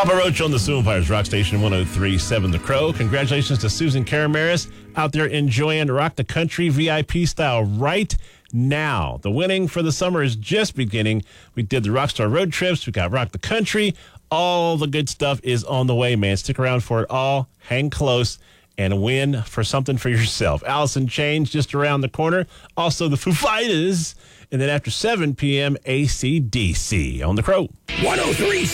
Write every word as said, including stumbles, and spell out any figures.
Papa Roach on the Sue Empires Rock Station one oh three point seven The Crow. Congratulations to Susan Karamaris out there enjoying Rock the Country V I P style right now. The winning for the summer is just beginning. We did the Rockstar Road Trips. We got Rock the Country. All the good stuff is on the way, man. Stick around for it all. Hang close and win for something for yourself. Alice in Chains just around the corner. Also the Foo Fighters. And then after seven p.m., A C D C on The Crow. one oh three point